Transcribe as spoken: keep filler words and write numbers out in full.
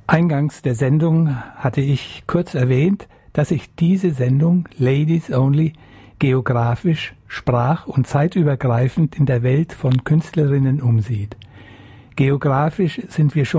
Eingangs der Sendung hatte ich kurz erwähnt, dass sich diese Sendung Ladies Only geografisch, sprach- und zeitübergreifend in der Welt von Künstlerinnen umsieht. Geografisch sind wir schon